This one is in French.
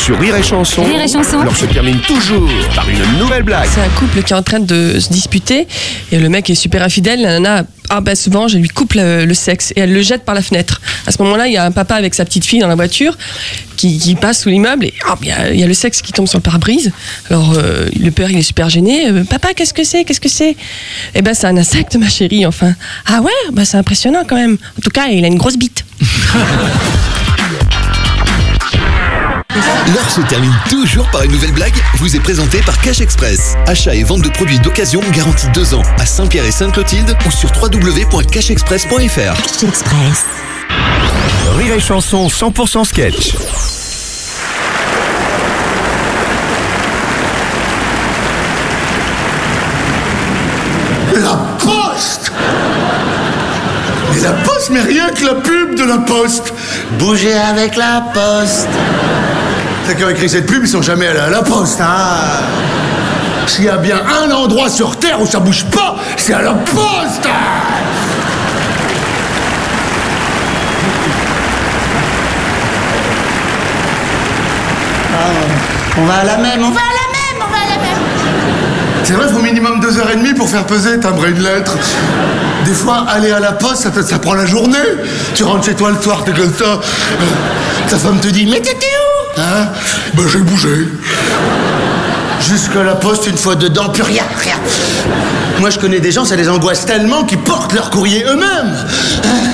Sur Rire et Chanson, Rire et Chanson. l'heure se termine toujours par une nouvelle blague. C'est un couple qui est en train de se disputer et le mec est super infidèle. La nana se venge, elle lui coupe le sexe et elle le jette par la fenêtre. À ce moment-là, il y a un papa avec sa petite fille dans la voiture qui passe sous l'immeuble et il y a le sexe qui tombe sur le pare-brise. Alors le père il est super gêné. Papa, qu'est-ce que c'est? Eh ben c'est un insecte, ma chérie. Enfin, ah ouais, c'est impressionnant quand même. En tout cas, il a une grosse bite. L'heure se termine toujours par une nouvelle blague, vous est présentée par Cash Express. Achat et vente de produits d'occasion garantis 2 ans à Saint-Pierre et Sainte-Clotilde ou sur www.cashexpress.fr. Cash Express. Rire et Chanson 100% sketch. La Poste! Mais la Poste, mais rien que la pub de la Poste! Bougez avec la Poste! Ceux qui ont écrit cette pub, ils sont jamais allés à la Poste, hein? S'il y a bien un endroit sur Terre où ça bouge pas, c'est à la Poste! On va à la même. C'est vrai, il faut minimum 2h30 pour faire peser, timbrer une lettre. Des fois, aller à la poste, ça prend la journée. Tu rentres chez toi le soir, t'es comme ça. Ta femme te dit, mais t'étais où? Hein? Ben, j'ai bougé. Jusqu'à la poste, une fois dedans, plus rien. Moi, je connais des gens, ça les angoisse tellement qu'ils portent leur courrier eux-mêmes.